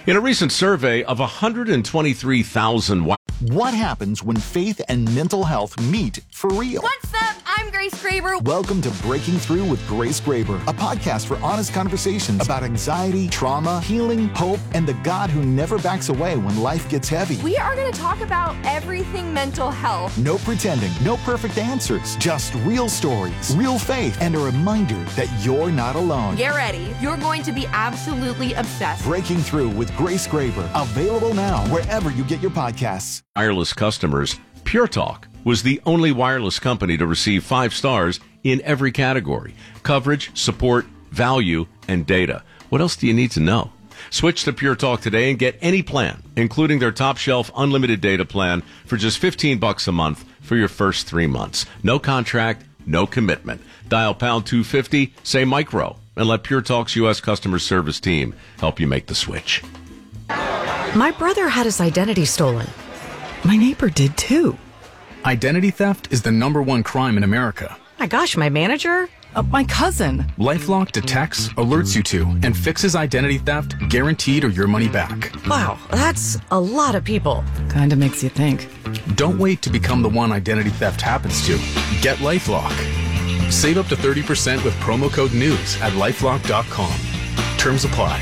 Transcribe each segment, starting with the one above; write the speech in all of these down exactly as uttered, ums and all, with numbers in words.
In a recent survey of one hundred twenty-three thousand... What happens when faith and mental health meet for real? What's up? I'm Grace Graber. Welcome to Breaking Through with Grace Graber, a podcast for honest conversations about anxiety, trauma, healing, hope, and the God who never backs away when life gets heavy. We are going to talk about everything mental health. No pretending, no perfect answers, just real stories, real faith, and a reminder that you're not alone. Get ready. You're going to be absolutely obsessed. Breaking Through with Grace Graber, available now wherever you get your podcasts. Wireless customers, Pure Talk was the only wireless company to receive five stars in every category: coverage, support, value, and data. What else do you need to know? Switch to Pure Talk today and get any plan, including their top shelf unlimited data plan, for just fifteen bucks a month for your first three months. No contract, no commitment. Dial pound two fifty, say micro, and let Pure Talk's U S customer service team help you make the switch. My brother had his identity stolen. My neighbor did too. Identity theft is the number one crime in America. My gosh, my manager? Uh, my cousin. LifeLock detects, alerts you to, and fixes identity theft, guaranteed or your money back. Wow, that's a lot of people. Kinda makes you think. Don't wait to become the one identity theft happens to. Get LifeLock. Save up to thirty percent with promo code NEWS at lifelock dot com. Terms apply.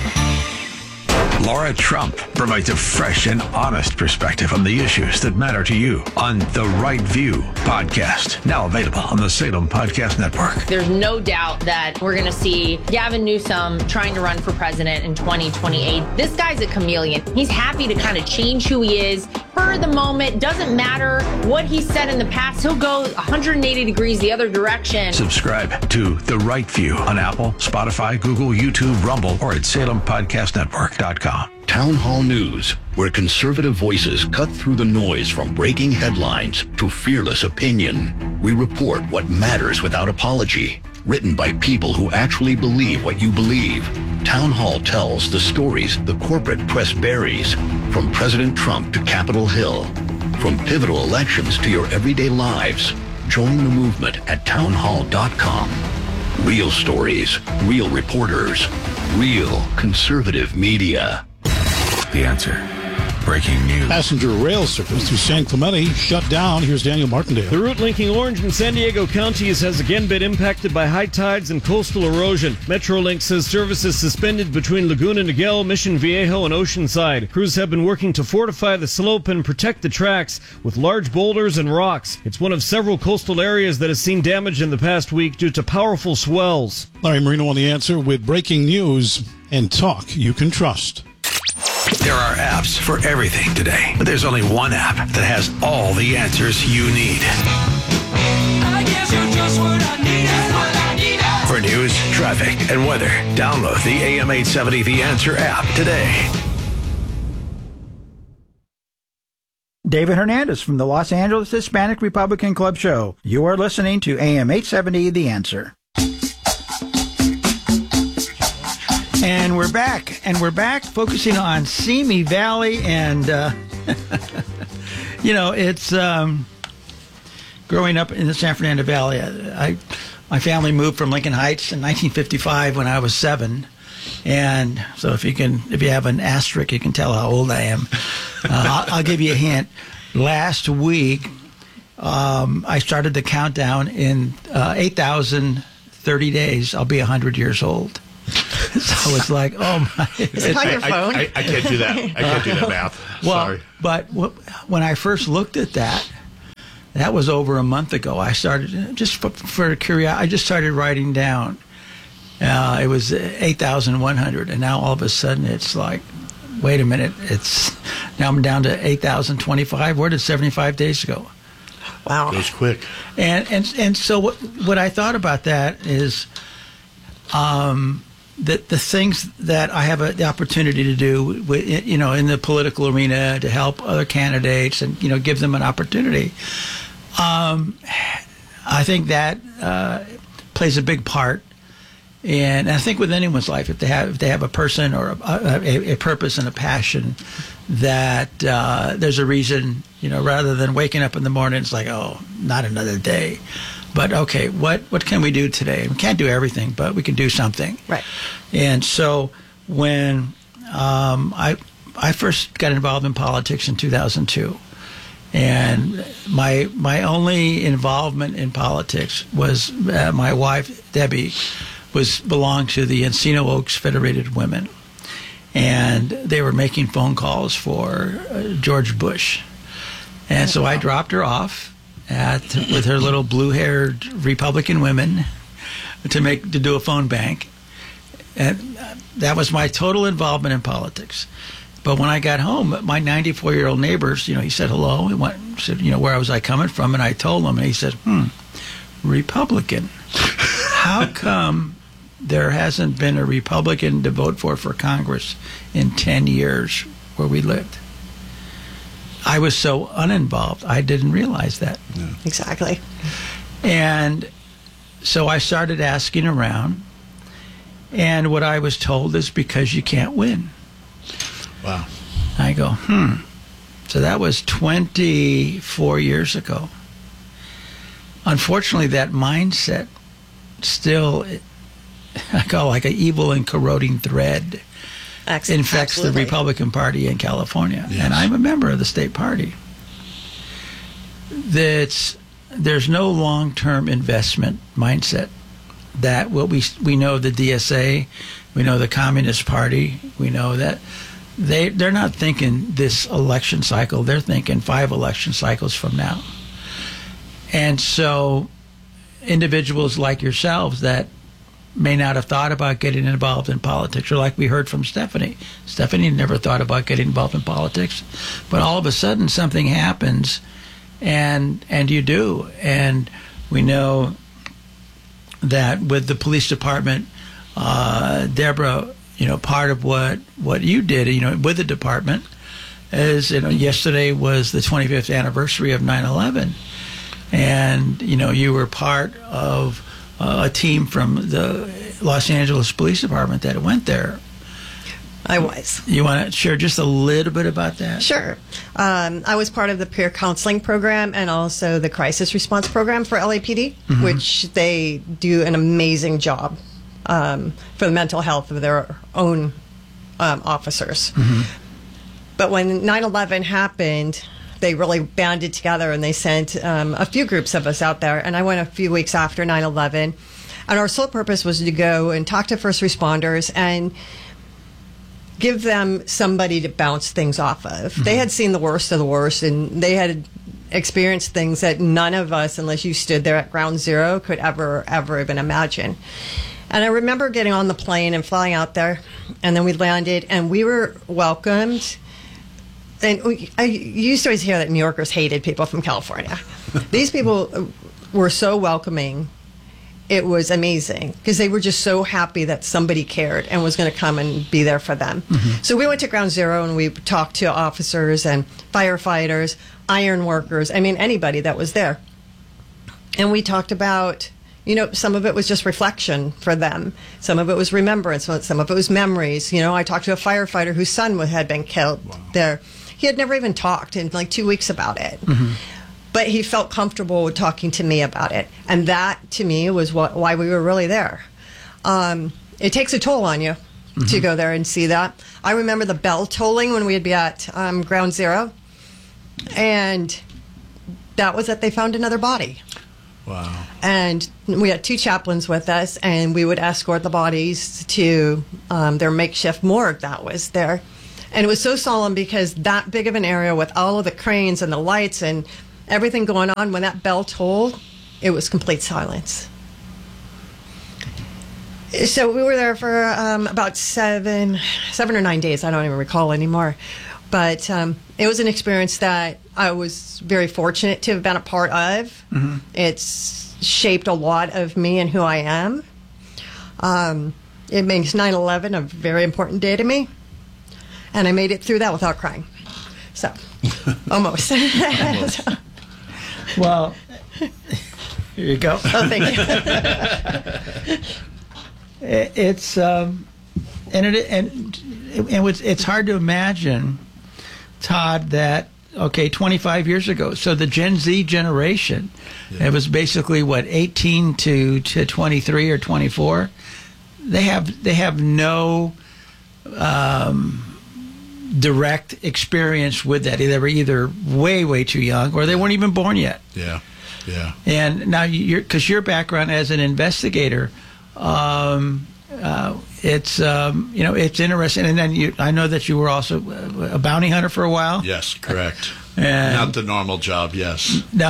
Laura Trump provides a fresh and honest perspective on the issues that matter to you on The Right View podcast, now available on the Salem Podcast Network. There's no doubt that we're going to see Gavin Newsom trying to run for president in twenty twenty-eight. This guy's a chameleon. He's happy to kind of change who he is for the moment. Doesn't matter what he said in the past. He'll go one hundred eighty degrees the other direction. Subscribe to The Right View on Apple, Spotify, Google, YouTube, Rumble, or at salem podcast network dot com. Town Hall News, where conservative voices cut through the noise from breaking headlines to fearless opinion. We report what matters without apology. Written by people who actually believe what you believe. Town Hall tells the stories the corporate press buries, from President Trump to Capitol Hill. From pivotal elections to your everyday lives. Join the movement at town hall dot com. Real stories, real reporters, real conservative media. The Answer. Breaking news. Passenger rail service to San Clemente shut down. Here's Daniel Martindale. The route linking Orange and San Diego counties has again been impacted by high tides and coastal erosion. Metrolink says services suspended between Laguna Niguel, Mission Viejo, and Oceanside. Crews have been working to fortify the slope and protect the tracks with large boulders and rocks. It's one of several coastal areas that has seen damage in the past week due to powerful swells. Larry Marino on The Answer with breaking news and talk you can trust. There are apps for everything today, but there's only one app that has all the answers you need. I guess you're just what I need, what I need. For news, traffic, and weather, download the A M eight seventy The Answer app today. David Hernandez from the Los Angeles Hispanic Republican Club Show. You are listening to A M eight seventy The Answer. And we're back, and we're back focusing on Simi Valley, and, uh, you know, it's um, growing up in the San Fernando Valley. I, my family moved from Lincoln Heights in nineteen fifty-five when I was seven, and so if you can, if you have an asterisk, you can tell how old I am. Uh, I'll, I'll give you a hint. Last week, um, I started the countdown in uh, eight thousand thirty days. I'll be one hundred years old. So it's like, oh my! Is it on your phone? I, I, I can't do that. I can't do that math. Well, Sorry. But when I first looked at that, that was over a month ago. I started just for, for curiosity. I just started writing down. Uh, it was eight thousand one hundred, and now all of a sudden it's like, wait a minute! It's now I'm down to eight thousand twenty-five. Where did seventy-five days go? Wow, goes quick. And and and so what what I thought about that is, um. The, the things that I have a, the opportunity to do, with, you know, in the political arena to help other candidates and, you know, give them an opportunity, um, I think that uh, plays a big part. And I think with anyone's life, if they have if they have a person or a, a, a purpose and a passion, that uh, there's a reason, you know, rather than waking up in the morning, it's like, oh, not another day. But, okay, what, what can we do today? We can't do everything, but we can do something. Right. And so when um, I I first got involved in politics in two thousand two, and my my only involvement in politics was uh, my wife Debbie was belonged to the Encino Oaks Federated Women, and they were making phone calls for uh, George Bush, and so I dropped her off at with her little blue-haired Republican women to make to do a phone bank, and that was my total involvement in politics. But when I got home, my ninety-four-year-old neighbors, you know, he said hello. He went, said, you know, where was I coming from? And I told him, and he said, hmm, Republican. How come there hasn't been a Republican to vote for for Congress in ten years where we lived? I was so uninvolved, I didn't realize that. Yeah. Exactly. And so I started asking around, and what I was told is because you can't win. Wow. I go, hmm. So that was twenty-four years ago. Unfortunately, that mindset still, I call it like an evil and corroding thread, Ex- infects absolutely. the Republican Party in California. Yes. And I'm a member of the state party. That's, there's no long-term investment mindset. That what we we know the D S A, we know the Communist Party, we know that they they're not thinking this election cycle. They're thinking five election cycles from now. And so, individuals like yourselves that may not have thought about getting involved in politics, or like we heard from Stephanie. Stephanie never thought about getting involved in politics, but all of a sudden something happens, and and you do. And we know that with the police department, uh, Deborah, you know, part of what, what you did, you know, with the department is, you know, yesterday was the twenty-fifth anniversary of nine eleven. And, you know, you were part of uh, a team from the Los Angeles Police Department that went there. I was. You want to share just a little bit about that? Sure. Um, I was part of the peer counseling program and also the crisis response program for L A P D, Mhm. which they do an amazing job um, for the mental health of their own um, officers. Mm-hmm. But when nine eleven happened, they really banded together and they sent um, a few groups of us out there. And I went a few weeks after nine eleven. And our sole purpose was to go and talk to first responders and give them somebody to bounce things off of. Mm-hmm. They had seen the worst of the worst, and they had experienced things that none of us, unless you stood there at ground zero, could ever, ever even imagine. And I remember getting on the plane and flying out there, and then we landed, and we were welcomed. And we, I used to always hear that New Yorkers hated people from California. These people were so welcoming. It was amazing because they were just so happy that somebody cared and was going to come and be there for them. Mm-hmm. So we went to Ground Zero and we talked to officers and firefighters, iron workers, I mean, anybody that was there. And we talked about, you know, some of it was just reflection for them. Some of it was remembrance. Some of it was memories. You know, I talked to a firefighter whose son had been killed wow. there. He had never even talked in like two weeks about it. Mm-hmm. But he felt comfortable with talking to me about it. And that, to me, was what, why we were really there. Um, it takes a toll on you mm-hmm. to go there and see that. I remember the bell tolling when we'd be at um, Ground Zero. And that was that they found another body. Wow. And we had two chaplains with us, and we would escort the bodies to um, their makeshift morgue that was there. And it was so solemn because that big of an area with all of the cranes and the lights and everything going on, when that bell tolled, it was complete silence. So we were there for um, about seven, seven or nine days. I don't even recall anymore. But um, it was an experience that I was very fortunate to have been a part of. Mm-hmm. It's shaped a lot of me and who I am. Um, it makes nine eleven a very important day to me. And I made it through that without crying. So, almost. Almost. So, well, here you go. Oh, thank you. it, it's um, and it and and it's, it's hard to imagine, Todd, that okay, twenty-five years ago. So the Gen Z generation, yeah. It was basically what eighteen to to twenty-three or twenty-four. They have they have no. Um, direct experience with that. They were either way, way too young, or they weren't even born yet. Yeah, yeah. And now, you're because your background as an investigator, um, uh, it's um, you know it's interesting. And then you, I know that you were also a bounty hunter for a while. Yes, correct. And not the normal job, yes. No.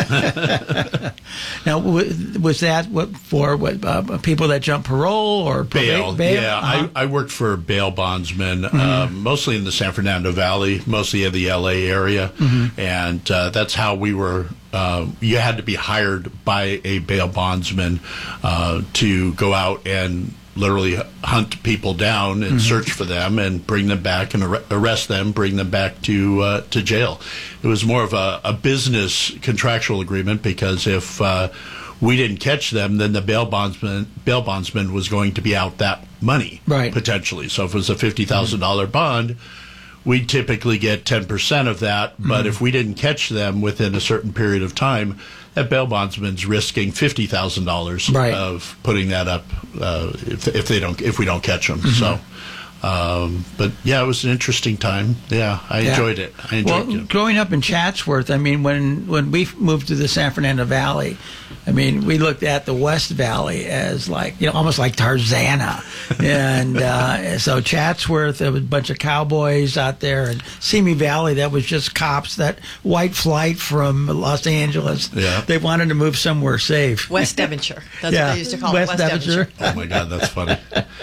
Now, w- was that what for what uh, people that jump parole or bail? Proba- bail? Yeah, Uh-huh. I, I worked for bail bondsmen, Mm-hmm. uh, mostly in the San Fernando Valley, mostly in the L A area, Mhm. and uh, that's how we were. Uh, you had to be hired by a bail bondsman uh, to go out and literally hunt people down and Mhm. search for them and bring them back and ar- arrest them, bring them back to uh, to jail. It was more of a, a business contractual agreement because if uh, we didn't catch them, then the bail bondsman bail bondsman was going to be out that money, right? Potentially. So if it was a fifty thousand dollar bond, we typically get ten percent of that. But Mhm. if we didn't catch them within a certain period of time, that bail bondsman's risking fifty thousand dollars Right. of putting that up uh, if, if they don't if we don't catch them. Mhm. So, um, but yeah, it was an interesting time. Yeah, I Yeah. enjoyed it. I enjoyed well, it. growing up in Chatsworth, I mean, when when we moved to the San Fernando Valley, I mean, we looked at the West Valley as like, you know, almost like Tarzana. And uh, so Chatsworth, there was a bunch of cowboys out there. And Simi Valley, that was just cops, that white flight from Los Angeles. Yeah. They wanted to move somewhere safe. West Devonshire. That's Yeah, what they used to call West it. West Devonshire. Devonshire. Oh my God, that's funny.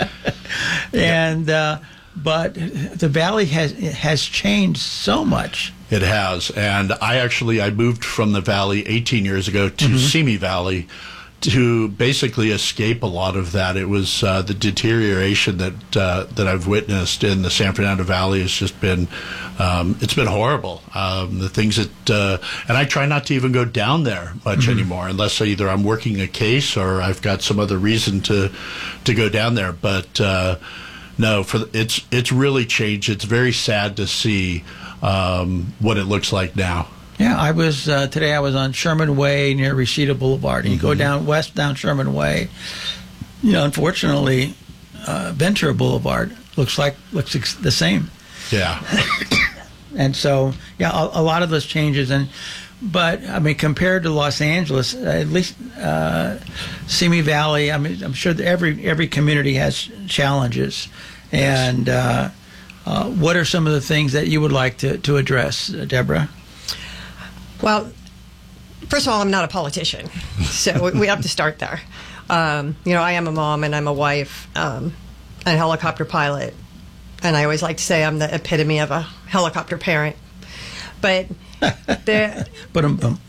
And uh, but the valley has has changed so much. It has, and I actually I moved from the valley eighteen years ago to Mhm. Simi Valley to basically escape a lot of that. It was uh, the deterioration that uh, that I've witnessed in the San Fernando Valley has just been um, it's been horrible. Um, the things that uh, and I try not to even go down there much Mhm. anymore unless either I'm working a case or I've got some other reason to to go down there. But uh, no, for the, it's it's really changed. It's very sad to see um, what it looks like now. Yeah, I was uh, today. I was on Sherman Way near Reseda Boulevard. And you go Mhm. down west down Sherman Way. You know, unfortunately, uh, Ventura Boulevard looks like looks ex- the same. Yeah. And so, yeah, a, a lot of those changes. And but I mean, compared to Los Angeles, at least uh, Simi Valley. I mean, I'm sure that every every community has challenges. And uh, uh, what are some of the things that you would like to to address, uh, Deborah? Well, first of all, I'm not a politician, so we- we have to start there. Um, you know, I am a mom and I'm a wife, um, and a helicopter pilot, and I always like to say I'm the epitome of a helicopter parent. But the But um, um,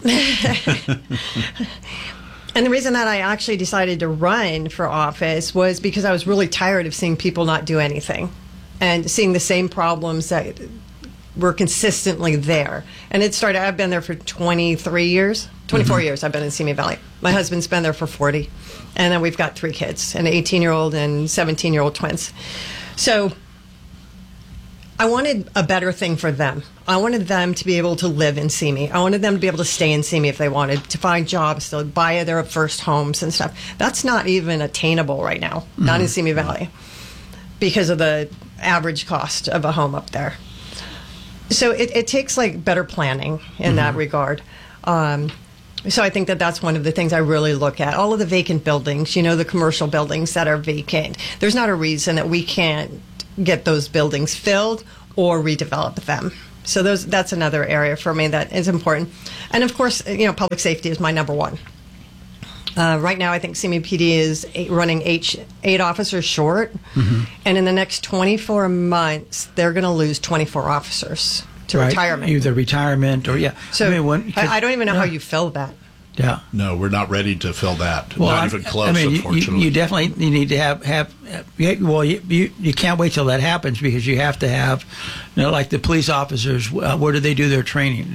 and the reason that I actually decided to run for office was because I was really tired of seeing people not do anything and seeing the same problems that were consistently there. And it started, I've been there for twenty-three years, twenty-four Mhm. years I've been in Simi Valley. My husband's been there for forty. And then we've got three kids, an eighteen-year-old and seventeen-year-old twins. So I wanted a better thing for them. I wanted them to be able to live in Simi. I wanted them to be able to stay in Simi if they wanted, to find jobs, to buy their first homes and stuff. That's not even attainable right now, not in Mhm. Simi Valley, because of the average cost of a home up there. So it, it takes like better planning in that regard. Um, so I think that that's one of the things I really look at. All of the vacant buildings, you know, the commercial buildings that are vacant. There's not a reason that we can't get those buildings filled or redevelop them. So those that's another area for me that is important. And of course, you know, public safety is my number one. Uh, right now, I think Simi P D is eight, running eight, eight officers short. Mhm. And in the next twenty-four months, they're going to lose twenty-four officers to right, retirement. either retirement or yeah. So I mean, when, I, I don't even know yeah. how you fill that. Yeah. No, we're not ready to fill that. Well, not I'm- even close, I mean, you- unfortunately. You, you definitely you need to have have. Yeah, well, you, you you can't wait till that happens because you have to have, you know, like the police officers. Uh, where do they do their training?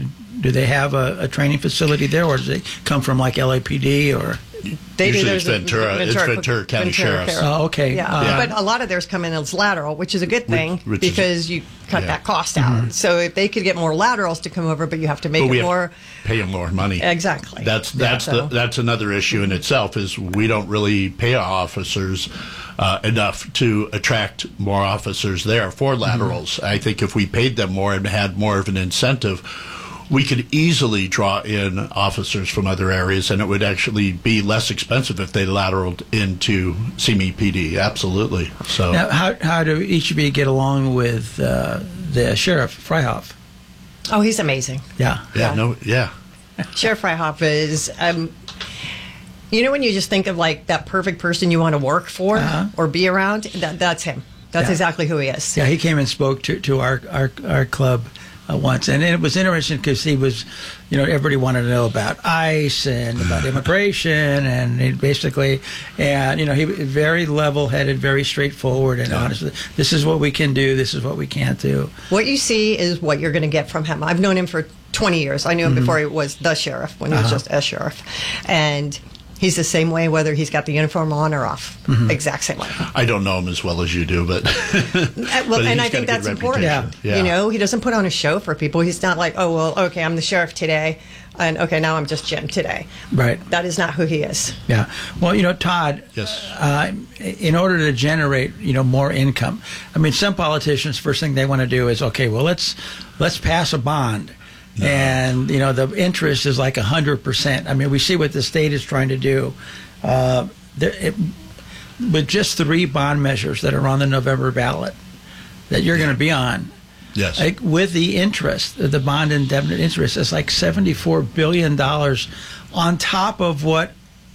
do they have a, a training facility there, or does it come from like L A P D or? They Usually do it's theirs Ventura. at It's Ventura County Ventura Sheriff's. County. Oh, okay. Yeah. Uh, but a lot of theirs come in as lateral, which is a good thing Which- which is- because you cut yeah. that cost out. Mm-hmm. So if they could get more laterals to come over, but you have to make But we it have more. to pay them more money. Exactly. That's that's Yeah, so- the that's another issue in itself. Is we don't really pay our officers uh, enough to attract more officers there for laterals. Mm-hmm. I think if we paid them more and had more of an incentive, we could easily draw in officers from other areas, and it would actually be less expensive if they lateraled into C M E P D. Absolutely. So Now, how how do each of you get along with uh, the sheriff Freihoff? Oh, he's amazing. Yeah. yeah, no, yeah. Sheriff Freihoff is, um, you know, when you just think of like that perfect person you want to work for Uh-huh. or be around, that, that's him. That's Yeah. exactly who he is. Yeah, he came and spoke to, to our, our, our club uh, once. And it was interesting because he was, you know, everybody wanted to know about ICE and about immigration. And he basically, and, you know, he was very level headed, very straightforward and honest. This is what we can do. This is what we can't do. What you see is what you're going to get from him. I've known him for twenty years. I knew him Mhm. before he was the sheriff, when he was Uh-huh. just a sheriff. And he's the same way whether he's got the uniform on or off. Mhm. Exact same way. I don't know him as well as you do, but, Uh, well, but and he's I got think a good that's important. reputation. Yeah. You know, he doesn't put on a show for people. He's not like, oh, well, okay, I'm the sheriff today, and okay, now I'm just Jim today. Right. That is not who he is. Yeah. Well, you know, Todd. Yes. Uh, in order to generate, you know, more income, I mean, some politicians first thing they want to do is, okay, well, let's let's pass a bond, no. and you know, the interest is like a hundred percent. I mean, we see what the state is trying to do. Uh, there, it, with just three bond measures that are on the November ballot that you're going to be on. Yes. Like, with the interest, the bond indefinite interest is like seventy-four billion dollars on top of what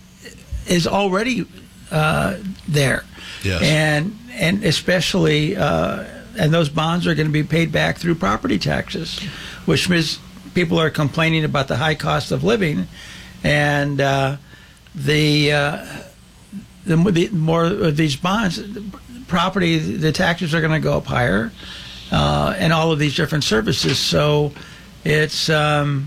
is already uh, there. Yes. And and especially, uh, and those bonds are going to be paid back through property taxes, which means people are complaining about the high cost of living, and uh, the, uh, the the more of these bonds, property, the taxes are going to go up higher. Uh, and all of these different services. So it's um,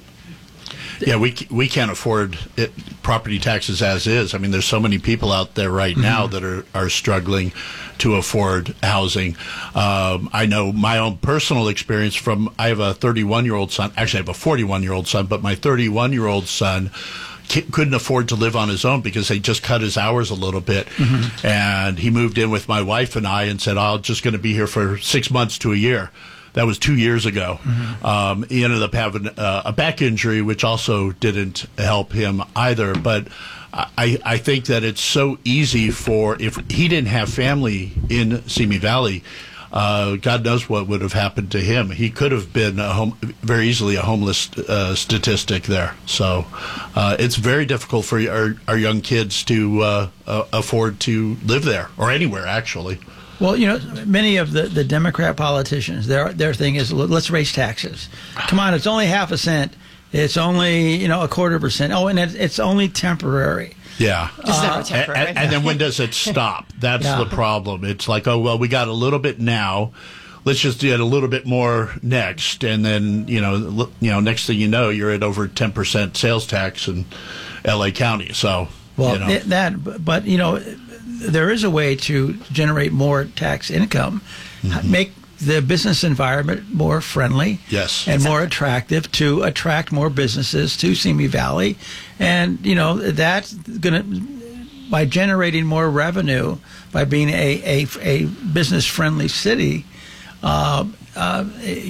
yeah, we we can't afford it, property taxes as is. I mean, there's so many people out there right Mm-hmm. now that are, are struggling to afford housing. Um, I know my own personal experience from, I have a thirty-one-year-old son. Actually, I have a forty-one-year-old son, but my thirty-one-year-old son couldn't afford to live on his own because they just cut his hours a little bit. Mm-hmm. And he moved in with my wife and I and said, oh, I'm just going to be here for six months to a year. That was two years ago. Mm-hmm. Um, he ended up having uh, a back injury, which also didn't help him either. But I, I think that it's so easy for, if he didn't have family in Simi Valley, Uh, God knows what would have happened to him. He could have been a home, very easily a homeless uh, statistic there. So uh, it's very difficult for our, our young kids to uh, uh, afford to live there or anywhere, actually. Well, you know, many of the, the Democrat politicians, their their thing is, let's raise taxes. Come on, it's only half a cent. It's only, you know, a quarter percent. Oh, and it's, it's only temporary. Yeah. It's never Uh, temporary. and, and then when does it stop? That's Yeah. the problem. It's like, oh, well, we got a little bit now. Let's just get a little bit more next. And then, you know, l- you know, next thing you know, you're at over ten percent sales tax in L A County. So, Well, you know. it- that, but, you know, there is a way to generate more tax income, Mm-hmm. make the business environment more friendly, Yes. and more attractive to attract more businesses to Simi Valley, and you know that's going to, by generating more revenue, by being a a, a business friendly city, uh, uh,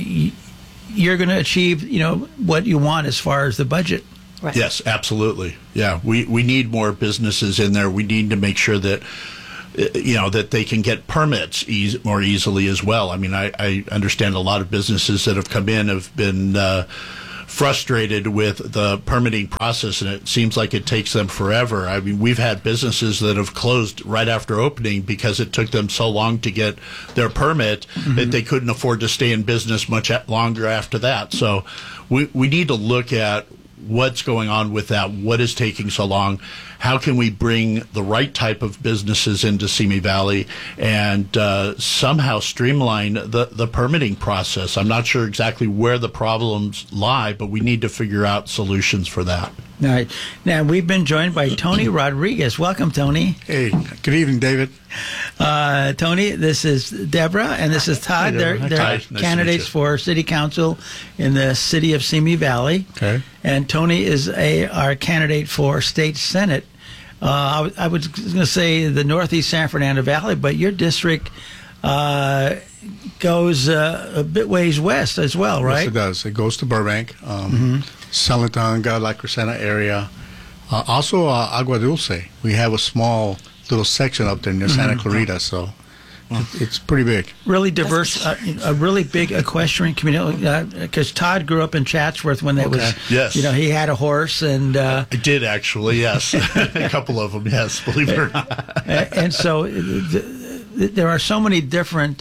you're going to achieve you know what you want as far as the budget. Right. Yes, absolutely. Yeah, we, we need more businesses in there. We need to make sure that, you know, that they can get permits eas- more easily as well. I mean, I, I understand a lot of businesses that have come in have been uh, frustrated with the permitting process, and it seems like it takes them forever. I mean, we've had businesses that have closed right after opening because it took them so long to get their permit mm-hmm. that they couldn't afford to stay in business much longer after that. So we, we need to look at what's going on with that, what is taking so long, how can we bring the right type of businesses into Simi Valley and uh, somehow streamline the, the permitting process. I'm not sure exactly where the problems lie, but we need to figure out solutions for that. All right. Now, we've been joined by Tony Rodriguez. Welcome, Tony. Hey, good evening, David. Uh, Tony, this is Deborah, and this is Todd. Hi, they're Deborah. they're Hi, Todd. Nice candidates to for city council in the city of Simi Valley. Okay. And Tony is a our candidate for state senate. Uh, I, w- I was going to say the Northeast San Fernando Valley, but your district uh, goes uh, a bit ways west as well, right? Yes, it does. It goes to Burbank, um, Mm-hmm. Salatonga, La Crescenta area. Uh, also, uh, Agua Dulce. We have a small little section up there near Santa Mhm. Clarita, so it, it's pretty big. Really diverse, uh, a really big equestrian community. Because Todd grew up in Chatsworth when there was, Okay. Yes. you know, he had a horse, and uh, I did actually, yes. A couple of them, yes, believe it or not. and so th- th- there are so many different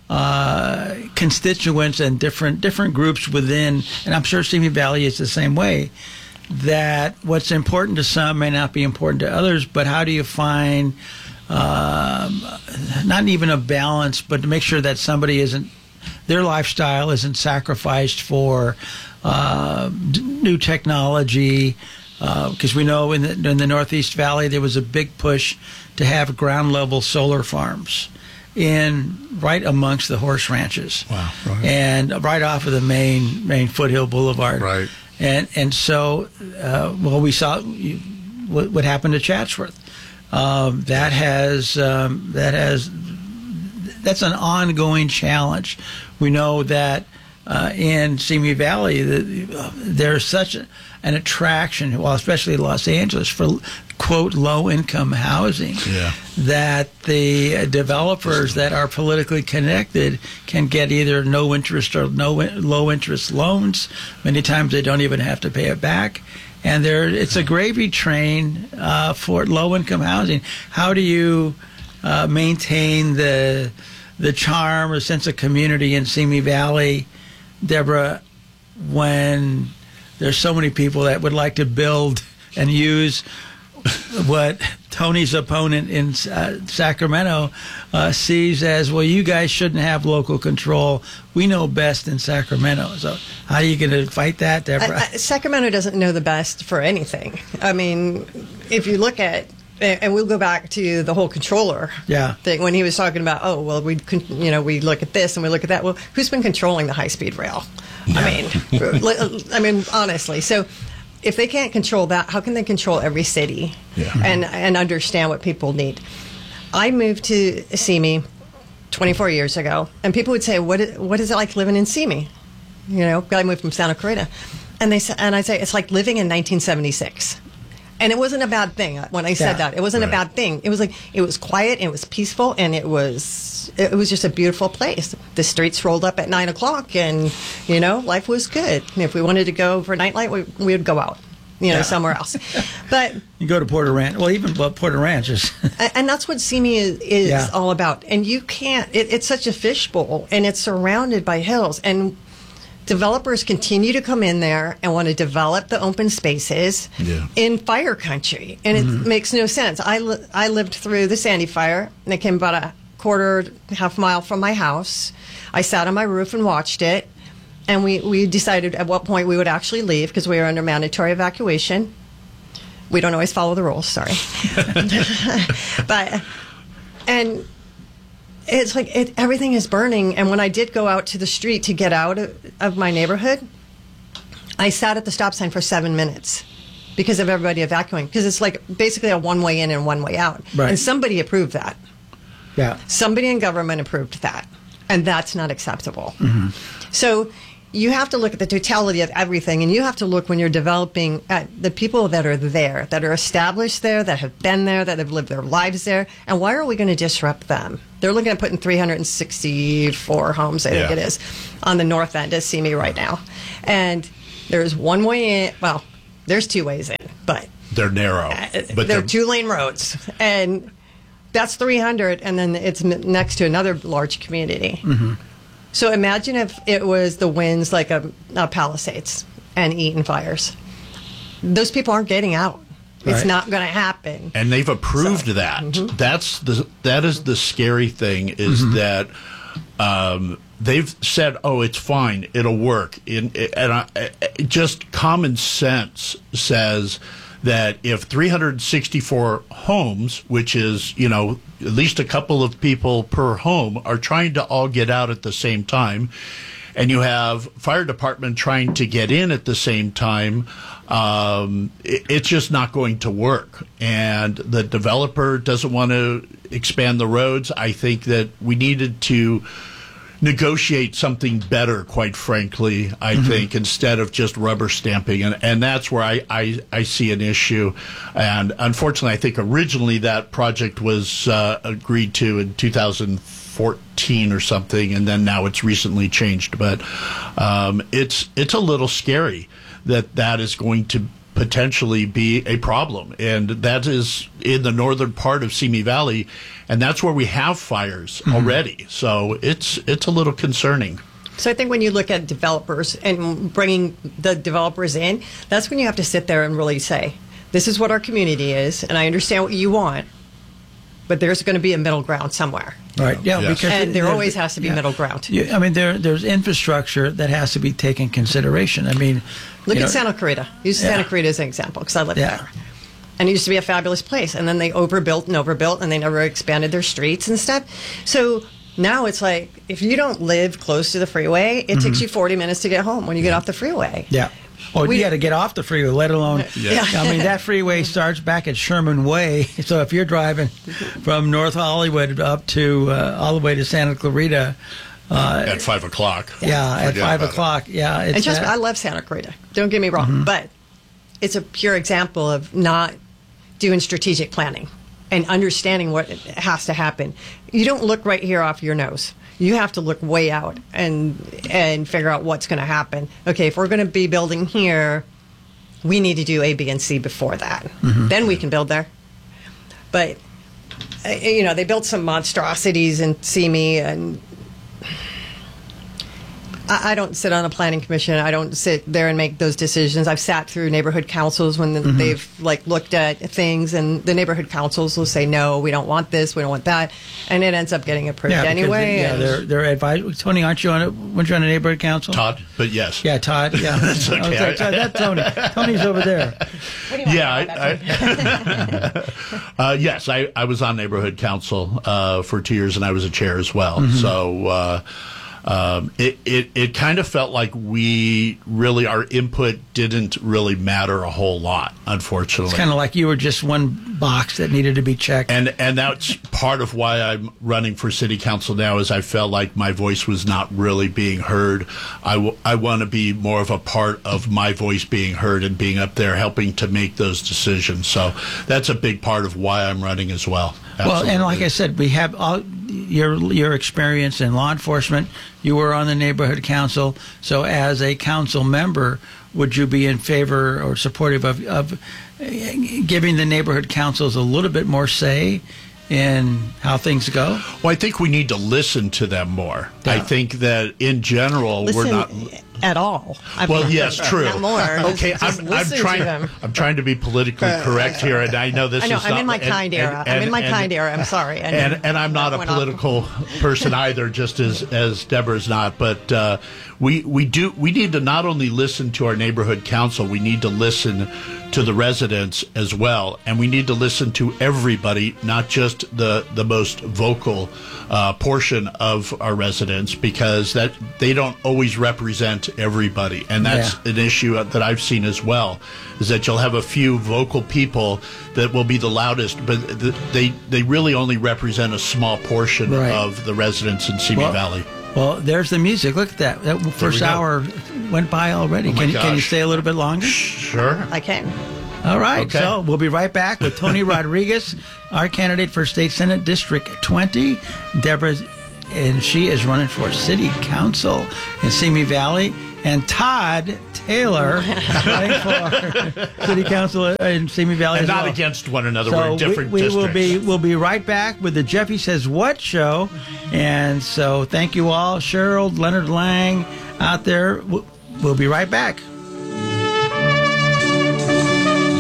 uh, constituents and different different groups within, and I'm sure Simi Valley is the same way. That what's important to some may not be important to others, but how do you find um, not even a balance, but to make sure that somebody isn't, their lifestyle isn't sacrificed for uh, d- new technology, because we know in the, in the Northeast Valley there was a big push to have ground level solar farms in right amongst the horse ranches. Wow. Right. And right off of the main main Foothill Boulevard. Right. And and so, uh, well, we saw you, what, what happened to Chatsworth. Um, that has um, that has that's an ongoing challenge. We know that uh, in Simi Valley, the, uh, there's such a, an attraction, well, especially Los Angeles, for quote low income housing. Yeah. That the developers that are politically connected can get either no interest or no low interest loans. Many times they don't even have to pay it back. And there, it's a gravy train uh, for low income housing. How do you uh, maintain the the charm, a sense of community in Simi Valley, Deborah, when there's so many people that would like to build and use what Tony's opponent in uh, Sacramento uh, sees as, well, you guys shouldn't have local control. We know best in Sacramento. So how are you going to fight that, Deborah? Uh, uh, Sacramento doesn't know the best for anything. I mean, if you look at, and we'll go back to the whole controller Yeah. thing when he was talking about, oh, well, we, con- you know, we look at this and we look at that. Well, who's been controlling the high-speed rail? I mean, li- I mean, honestly. So if they can't control that, how can they control every city Yeah. and and understand what people need? I moved to Simi twenty-four years ago, and people would say, "What is, what is it like living in Simi?" You know, I moved from Santa Clarita, and they sa- and I say it's like living in nineteen seventy-six. And it wasn't a bad thing when I said Yeah. that. It wasn't Right. a bad thing. It was like it was quiet, it was peaceful, and it was it was just a beautiful place. The streets rolled up at nine o'clock, and you know life was good. And if we wanted to go for nightlight, we we would go out, you know, Yeah. somewhere else. But You go to Porter Ranch. Well, even well, Porter Ranch is. and and that's what Simi is, is Yeah. all about. And you can't. It, it's such a fishbowl, and it's surrounded by hills. And developers continue to come in there and want to develop the open spaces Yeah. in fire country, and it makes no sense. I li- I lived through the Sandy Fire, and it came about a quarter, half mile from my house. I sat on my roof and watched it, and we, we decided at what point we would actually leave because we were under mandatory evacuation. We don't always follow the rules, sorry. But, and it's like it, everything is burning. And when I did go out to the street to get out of, of my neighborhood, I sat at the stop sign for seven minutes because of everybody evacuating. Because it's like basically a one way in and one way out. Right. And somebody approved that. Yeah. Somebody in government approved that. And that's not acceptable. Mm-hmm. So you have to look at the totality of everything, and you have to look when you're developing at the people that are there, that are established there, that have been there, that have lived their lives there, and why are we going to disrupt them? They're looking at putting three hundred sixty-four homes, I think Yeah. it is, on the north end of Simi right now. And there's one way in, well, there's two ways in, but They're narrow. But they're they're two lane roads, and that's three hundred, and then it's m- next to another large community. Mm-hmm. So imagine if it was the winds like a, a Palisades and Eaton fires. Those people aren't getting out. It's Right. not going to happen. And they've approved that. Mm-hmm. That's the that is the scary thing is Mm-hmm. that um, they've said, "Oh, it's fine, it'll work." In, and I, just common sense says that if three hundred sixty-four homes, which is, you know, at least a couple of people per home, are trying to all get out at the same time, and you have fire department trying to get in at the same time, um, it, it's just not going to work. And the developer doesn't want to expand the roads. I think that we needed to negotiate something better, quite frankly, I Mm-hmm. think, instead of just rubber stamping. And, and that's where I, I, I see an issue. And unfortunately, I think originally that project was uh, agreed to in two thousand fourteen or something, and then now it's recently changed. But um, it's it's a little scary that that is going to potentially be a problem. And that is in the northern part of Simi Valley, and that's where we have fires already. So it's it's a little concerning. So I think when you look at developers and bringing the developers in, that's when you have to sit there and really say, this is what our community is, and I understand what you want, but there's going to be a middle ground somewhere. Right. Yeah. Yes. Because And there there's- always has to be yeah. middle ground. You- I mean, there there's infrastructure that has to be taken consideration. I mean, Look you at know, Santa Clarita. Use Yeah. Santa Clarita as an example because I live Yeah. there. And it used to be a fabulous place. And then they overbuilt and overbuilt and they never expanded their streets and stuff. So now it's like, if you don't live close to the freeway, it takes Mhm. you forty minutes to get home when you get off the freeway. Yeah. Well, We- you got to get off the freeway, let alone. Yeah. I mean, that freeway starts back at Sherman Way. So if you're driving from North Hollywood up to uh, all the way to Santa Clarita, uh, At five o'clock. yeah, at Forget five about it. o'clock, yeah, it's and trust me, that- I love Santa Clarita. Don't get me wrong. Mhm. But it's a pure example of not doing strategic planning and understanding what has to happen. You don't look right here off your nose. You have to look way out and and figure out what's going to happen. Okay, if we're going to be building here, we need to do A, B, and C before that. Mhm. Then we can build there. But uh, you know, they built some monstrosities in Simi, and I I don't sit on a planning commission. I don't sit there and make those decisions. I've sat through neighborhood councils when Mhm. they've like looked at things, and the neighborhood councils will say, "No, we don't want this. We don't want that," and it ends up getting approved yeah, because anyway. they- yeah, and- they're they're advised. Tony, aren't you on it? Weren't you on a neighborhood council? Todd, but yes. Yeah, Todd. Yeah, That's okay. I was like, that's Tony. Tony's over there. Yeah, I, I, uh, yes, I, I was on neighborhood council uh, for two years, and I was a chair as well. Mhm. So uh, um, it, it it kind of felt like we really our input didn't really matter a whole lot, unfortunately. It's kind of like you were just one box that needed to be checked. And and that's part of why I'm running for city council now is I felt like my voice was not really being heard. I, w- I want to be more of a part of my voice being heard and being up there helping to make those decisions. So that's a big part of why I'm running as well. Well, and like I said, we have all your your experience in law enforcement. You were on the neighborhood council, so as a council member, would you be in favor or supportive of, of giving the neighborhood councils a little bit more say in how things go? Well, I think we need to listen to them more. I think that in general, Listen we're not. at all. I Well, mean, yes, true. Not more. Okay, Just I'm, I'm listen to trying. them. I'm trying to be politically correct here, and I know this I know. is I'm not. in my and- kind and- era. I'm and- in my and- kind era. I'm sorry. And, and and I'm not a went off. political person either, just as as Deborah's not. But uh, we we do we need to not only listen to our neighborhood council, we need to listen to the residents as well, and we need to listen to everybody, not just the the most vocal uh, portion of our residents, because that they don't always represent everybody, and that's Yeah. an issue that I've seen as well. Is that you'll have a few vocal people that will be the loudest, but th- they they really only represent a small portion Right. of the residents in Simi Well, Valley. Well, there's the music. Look at that. That first go. hour went by already. Oh my can, you, can you gosh. stay a little bit longer? Sure. I can. All right. Okay. So we'll be right back with Tony Rodriguez, our candidate for State Senate District twenty. Deborah, and she is running for City Council in Simi Valley. And Todd Taylor running for City Council in Simi Valley And as not well. against one another. So We're in different we, we districts. will be we'll be right back with the Jeffy Says What show, and so thank you all, Cheryl, Leonard Lang, out there. We'll, we'll be right back. You have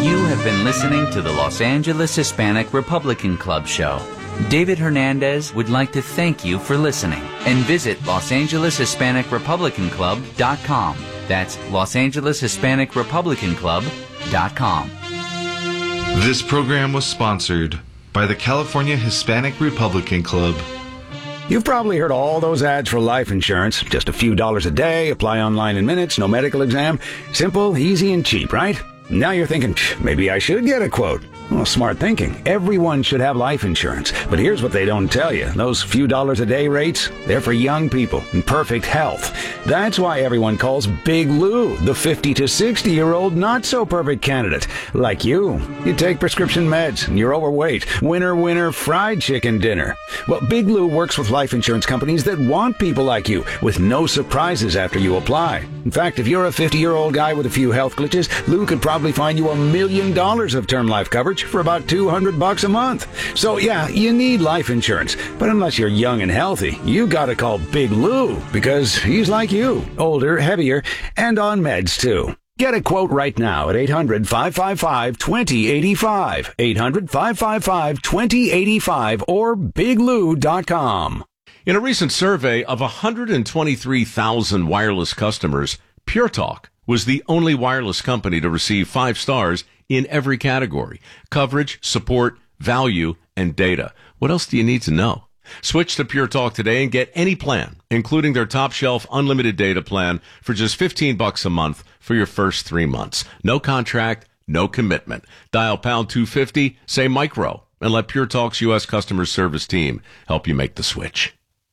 been listening to the Los Angeles Hispanic Republican Club show. David Hernandez would like to thank you for listening and visit Los Angeles Hispanic Republican Club dot com. That's Los Angeles Hispanic Republican Club dot com. This program was sponsored by the California Hispanic Republican Club. You've probably heard all those ads for life insurance. Just a few dollars a day, apply online in minutes, no medical exam. Simple, easy, and cheap, right? Now you're thinking, maybe I should get a quote. Well, smart thinking. Everyone should have life insurance. But here's what they don't tell you. Those few dollars a day rates, they're for young people in perfect health. That's why everyone calls Big Lou the fifty to sixty-year-old not-so-perfect candidate. Like you. You take prescription meds, and you're overweight. Winner, winner, fried chicken dinner. Well, Big Lou works with life insurance companies that want people like you, with no surprises after you apply. In fact, if you're a fifty-year-old guy with a few health glitches, Lou could probably find you a million dollars of term life coverage for about two hundred bucks a month. So yeah, you need life insurance. But unless you're young and healthy, you gotta call Big Lou, because he's like you, older, heavier, and on meds too. Get a quote right now at eight hundred, five five five, two zero eight five, eight hundred, five five five, two zero eight five, or big lou dot com. In a recent survey of one hundred twenty-three thousand wireless customers, Pure Talk was the only wireless company to receive five stars in every category: coverage, support, value, and data. What else do you need to know? Switch to Pure Talk today and get any plan, including their top shelf unlimited data plan, for just fifteen bucks a month for your first three months. No contract, no commitment. Dial pound two fifty, say micro, and let Pure Talk's U S customer service team help you make the switch.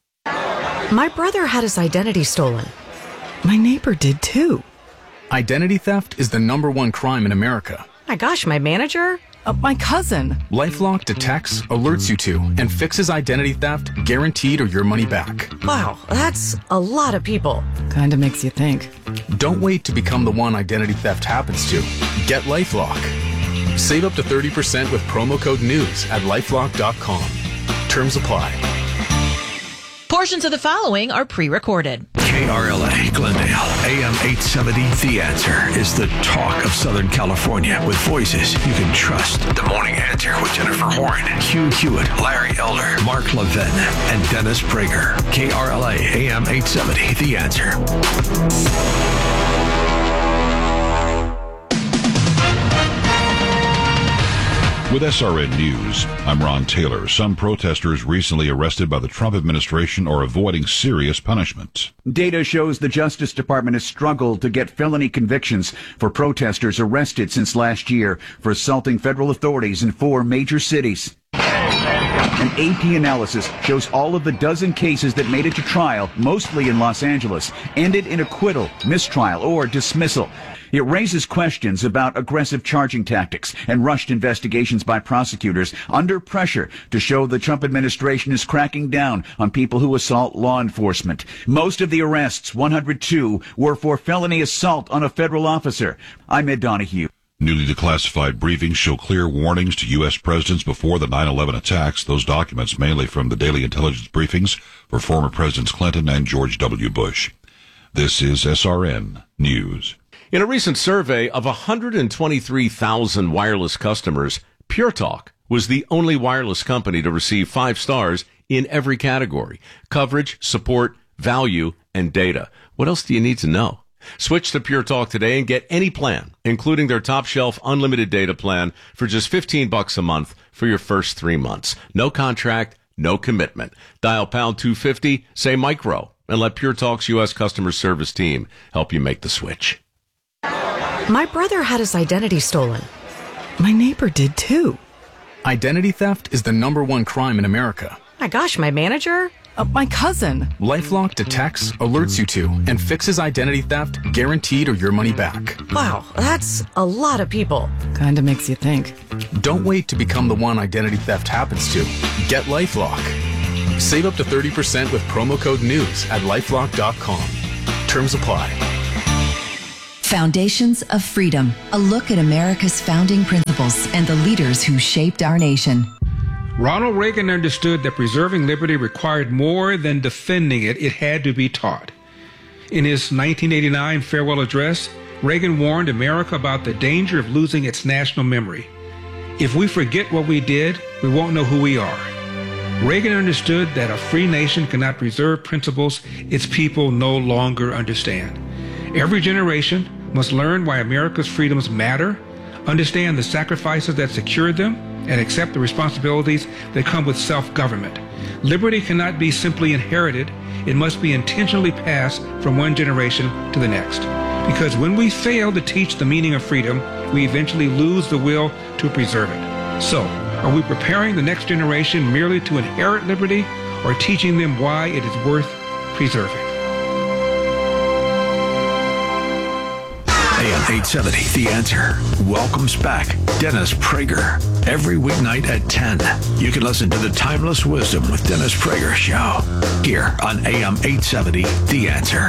My brother had his identity stolen. My neighbor did too. Identity theft is the number one crime in America. My gosh, my manager? Uh, my cousin. LifeLock detects, alerts you to, and fixes identity theft, guaranteed or your money back. Wow, that's a lot of people. Kinda makes you think. Don't wait to become the one identity theft happens to. Get LifeLock. Save up to thirty percent with promo code NEWS at lifelock dot com. Terms apply. Portions of the following are pre-recorded. K R L A, Glendale, A M eight seventy, The Answer is the talk of Southern California with voices you can trust. The Morning Answer with Jennifer Horn, Hugh Hewitt, Larry Elder, Mark Levin, and Dennis Prager. K R L A, A M eight seventy, The Answer. With S R N News, I'm Ron Taylor. Some protesters recently arrested by the Trump administration are avoiding serious punishment. Data shows the Justice Department has struggled to get felony convictions for protesters arrested since last year for assaulting federal authorities in four major cities. An A P analysis shows all of the dozen cases that made it to trial, mostly in Los Angeles, ended in acquittal, mistrial, or dismissal. It raises questions about aggressive charging tactics and rushed investigations by prosecutors under pressure to show the Trump administration is cracking down on people who assault law enforcement. Most of the arrests, one hundred two, were for felony assault on a federal officer. I'm Ed Donahue. Newly declassified briefings show clear warnings to U S presidents before the nine eleven attacks. Those documents, mainly from the daily intelligence briefings for former Presidents Clinton and George W. Bush. This is S R N News. In a recent survey of one hundred twenty-three thousand wireless customers, Pure Talk was the only wireless company to receive five stars in every category: coverage, support, value, and data. What else do you need to know? Switch to Pure Talk today and get any plan, including their top shelf unlimited data plan, for just fifteen bucks a month for your first three months. No contract, no commitment. Dial pound two fifty, say micro, and let Pure Talk's U S customer service team help you make the switch. My brother had his identity stolen. My neighbor did too. Identity theft is the number one crime in America. My gosh, my manager? Uh, my cousin. LifeLock detects, alerts you to, and fixes identity theft, guaranteed or your money back. Wow, that's a lot of people. Kinda makes you think. Don't wait to become the one identity theft happens to. Get LifeLock. Save up to thirty percent with promo code NEWS at lifelock dot com. Terms apply. Foundations of Freedom, a look at America's founding principles and the leaders who shaped our nation. Ronald Reagan understood that preserving liberty required more than defending it, it had to be taught. In his nineteen eighty-nine farewell address, Reagan warned America about the danger of losing its national memory. If we forget what we did, we won't know who we are. Reagan understood that a free nation cannot preserve principles its people no longer understand. Every generation must learn why America's freedoms matter, understand the sacrifices that secured them, and accept the responsibilities that come with self-government. Liberty cannot be simply inherited. It must be intentionally passed from one generation to the next. Because when we fail to teach the meaning of freedom, we eventually lose the will to preserve it. So, are we preparing the next generation merely to inherit liberty, or teaching them why it is worth preserving? A M eight seventy, The Answer, welcomes back Dennis Prager. Every weeknight at ten, you can listen to the Timeless Wisdom with Dennis Prager show here on A M eight seventy, The Answer.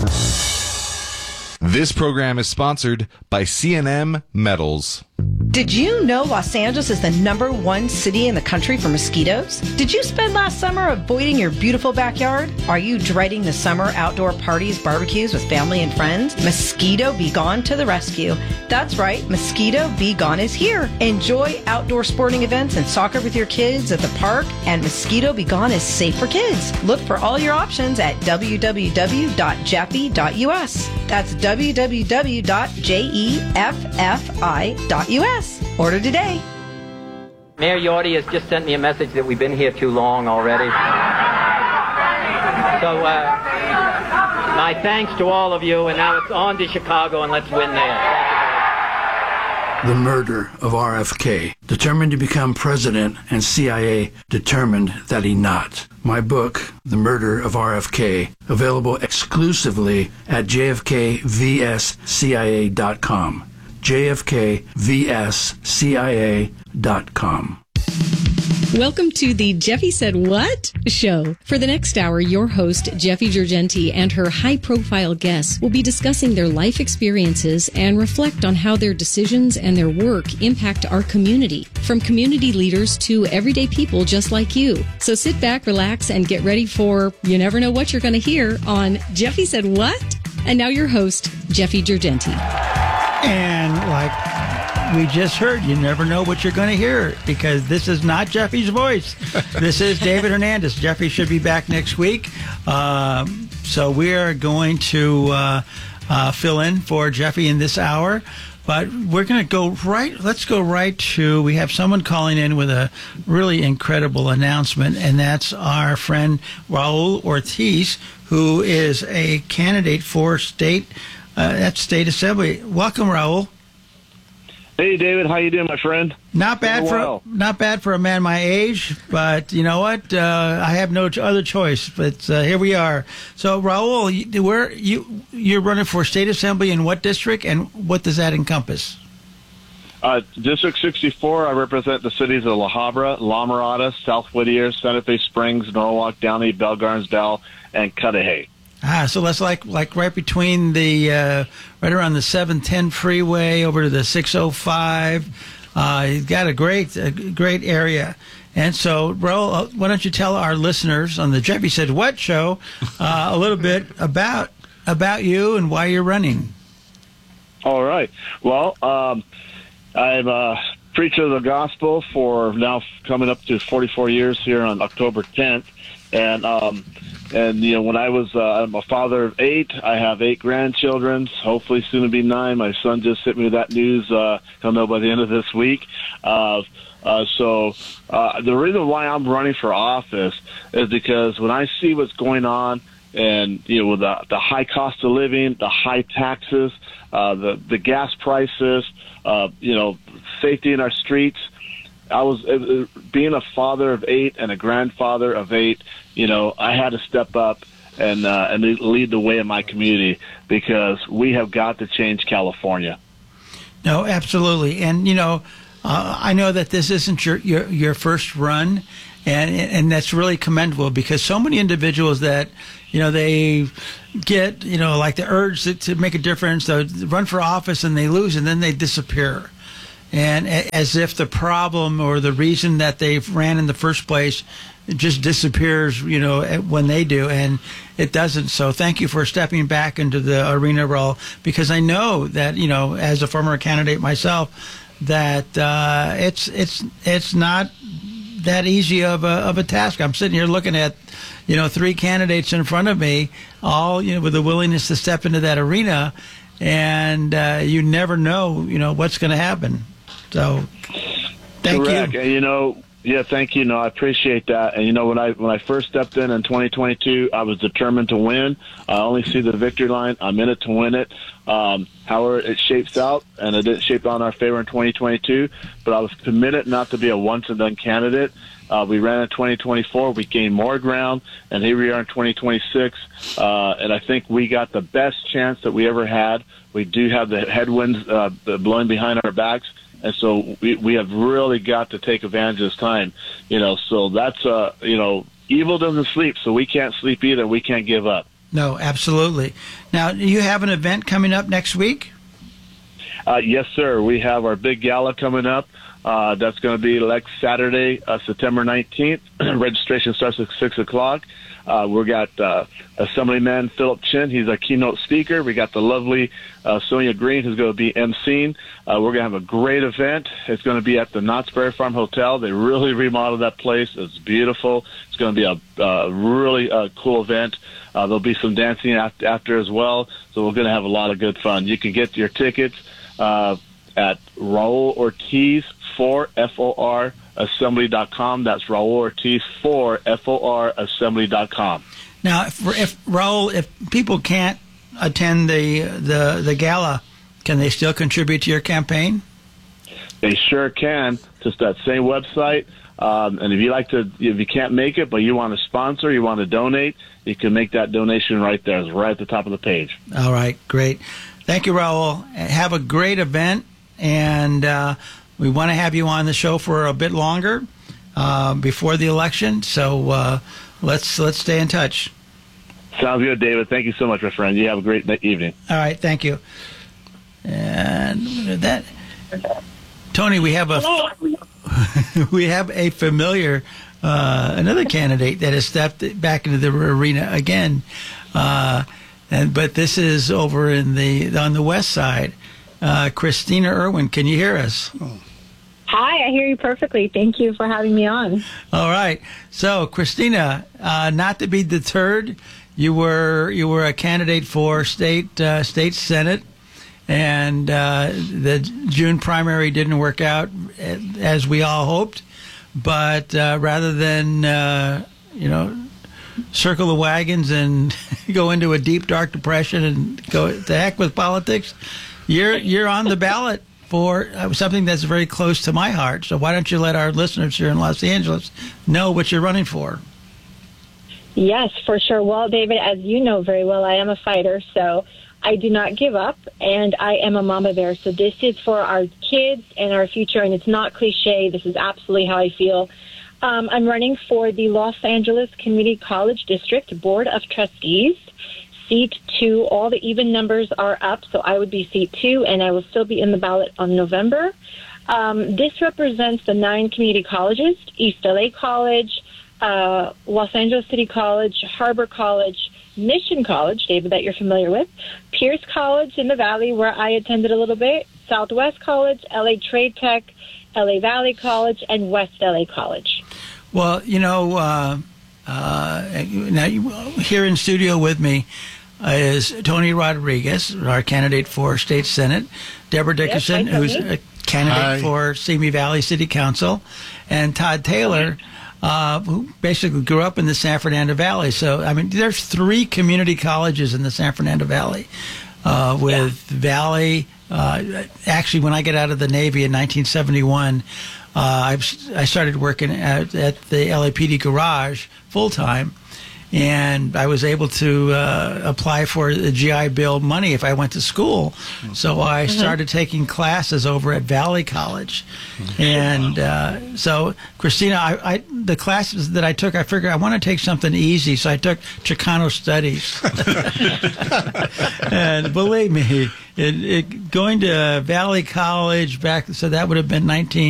This program is sponsored by C and M Metals. Did you know Los Angeles is the number one city in the country for mosquitoes? Did you spend last summer avoiding your beautiful backyard? Are you dreading the summer outdoor parties, barbecues with family and friends? Mosquito Be Gone to the rescue. That's right, Mosquito Be Gone is here. Enjoy outdoor sporting events and soccer with your kids at the park, and Mosquito Be Gone is safe for kids. Look for all your options at w w w dot jeffy dot u s. That's w w w dot jeffy dot u s. Order today. Mayor Yorty has just sent me a message that we've been here too long already. So, uh, my thanks to all of you, and now it's on to Chicago, and let's win there. The murder of R F K. Determined to become president, and C I A determined that he not. My book, The Murder of R F K, available exclusively at j f k v s c i a dot com. j f k v s c i a dot com. Welcome to the Jeffy Said What show. For the next hour, your host, Jeffy Georgenti, and her high-profile guests will be discussing their life experiences and reflect on how their decisions and their work impact our community, from community leaders to everyday people just like you. So sit back, relax, and get ready for you never know what you're going to hear on Jeffy Said What? And now your host, Jeffy Georgenti. And like we just heard, you never know what you're going to hear, because this is not Jeffy's voice. This is David Hernandez. Jeffy should be back next week. Um, so we are going to uh, uh, fill in for Jeffy in this hour. But we're going to go right, let's go right to, we have someone calling in with a really incredible announcement, and that's our friend Raul Ortiz, who is a candidate for state Uh, at State Assembly. Welcome, Raul. Hey, David. How you doing, my friend? Not bad for well. not bad for a man my age, but you know what? Uh, I have no other choice. But uh, here we are. So, Raul, you, where you you're running for State Assembly in what district, and what does that encompass? Uh, District sixty-four. I represent the cities of La Habra, La Mirada, South Whittier, Santa Fe Springs, Norwalk, Downey, Bell Gardens, Bell, and Cudahy. Ah, so that's like like right between the uh, right around the seven ten freeway over to the six oh five. Uh, you've got a great a great area. And so, Raul, why don't you tell our listeners on the Jeffy Said What show uh, a little bit about about you and why you're running? All right. Well, um, I'm a preacher of the gospel for now coming up to forty-four years here on October tenth, and um, And, you know, when I was, uh, I'm a father of eight. I have eight grandchildren, hopefully soon to be nine. My son just sent me that news, uh, he'll know by the end of this week. Uh, uh, so uh, the reason why I'm running for office is because when I see what's going on, and, you know, with the, the high cost of living, the high taxes, uh, the, the gas prices, uh, you know, safety in our streets, I was uh, being a father of eight and a grandfather of eight. You know, I had to step up and uh, and lead the way in my community, because we have got to change California. No, absolutely. And you know, uh, I know that this isn't your, your your first run, and and that's really commendable, because so many individuals that, you know, they get, you know, like the urge to, to make a difference, they run for office and they lose, and then they disappear. And as if the problem or the reason that they ran in the first place it just disappears, you know, when they do, and it doesn't. So thank you for stepping back into the arena role, because I know that, you know, as a former candidate myself, that uh, it's it's it's not that easy of a of a task. I'm sitting here looking at, you know, three candidates in front of me, all, you know, with the willingness to step into that arena, and uh, you never know, you know, what's going to happen. So, thank Correct. you. And, you know, yeah, thank you. No, I appreciate that. And, you know, when I when I first stepped in in twenty twenty-two, I was determined to win. I only see the victory line. I'm in it to win it. Um, however, it shapes out, and it didn't shape out in our favor in twenty twenty-two, but I was committed not to be a once-and-done candidate. Uh, we ran in twenty twenty-four. We gained more ground, and here we are in twenty twenty-six. Uh, and I think we got the best chance that we ever had. We do have the headwinds uh, blowing behind our backs, and so we, we have really got to take advantage of this time. You know, so that's, uh, you know, evil doesn't sleep, so we can't sleep either. We can't give up. No, absolutely. Now, you have an event coming up next week? Uh, yes, sir. We have our big gala coming up. Uh, that's going to be next Saturday, uh, September nineteenth. Registration starts at six o'clock. Uh, we got uh, Assemblyman Philip Chin. He's our keynote speaker. We got the lovely uh, Sonia Green, who's going to be emceeing. Uh, we're going to have a great event. It's going to be at the Knott's Berry Farm Hotel. They really remodeled that place. It's beautiful. It's going to be a uh, really uh, cool event. Uh, there'll be some dancing after, after as well. So we're going to have a lot of good fun. You can get your tickets uh, at Raul Ortiz for F O R assembly dot com. That's Raul Ortiz for F O R assembly dot com. Now, if, if Raul, if people can't attend the, the the gala, can they still contribute to your campaign? They sure can. Just that same website. Um, and if you like to, if you can't make it, but you want to sponsor, you want to donate, you can make that donation right there. It's right at the top of the page. All right, great. Thank you, Raul. Have a great event, and uh, we want to have you on the show for a bit longer uh, before the election. So uh, let's let's stay in touch. Sounds good, David. Thank you so much, my friend. You have a great evening. All right, thank you. And that, Tony, we have a we have a familiar uh, another candidate that has stepped back into the arena again, uh, and but this is over in the on the west side. Uh, Christina Irwin, can you hear us? Hi, I hear you perfectly. Thank you for having me on. All right. So, Christina, uh, not to be deterred, you were you were a candidate for state uh, state senate, and uh, the June primary didn't work out as we all hoped. But uh, rather than uh, you know circle the wagons and go into a deep dark depression and go to heck with politics, you're you're on the ballot for something that's very close to my heart. So why don't you let our listeners here in Los Angeles know what you're running for? Yes, for sure. Well, David, as you know very well, I am a fighter, so I do not give up, and I am a mama bear. So this is for our kids and our future, and it's not cliche. This is absolutely how I feel. Um, I'm running for the Los Angeles Community College District Board of Trustees. Seat two, all the even numbers are up, so I would be seat two, and I will still be in the ballot on November. Um, this represents the nine community colleges: East L A College, uh, Los Angeles City College, Harbor College, Mission College, David, that you're familiar with, Pierce College in the Valley, where I attended a little bit, Southwest College, L A Trade Tech, L A Valley College, and West L A College. Well, you know, uh, uh, now you, here in studio with me is Tony Rodriguez, our candidate for State Senate, Deborah Dickerson, yes, hi, who's a candidate Hi. for Simi Valley City Council, and Todd Taylor, uh, who basically grew up in the San Fernando Valley. So, I mean, there's three community colleges in the San Fernando Valley uh, with yeah. Valley. Uh, actually, when I got out of the Navy in nineteen seventy-one, uh, I, I started working at, at the L A P D garage full-time. And I was able to uh, apply for the G I Bill money if I went to school. So I started mm-hmm. taking classes over at Valley College. And uh, so, Christina, I, I, the classes that I took, I figured I want to take something easy. So I took Chicano Studies. And believe me, it, it, going to Valley College back, so that would have been nineteen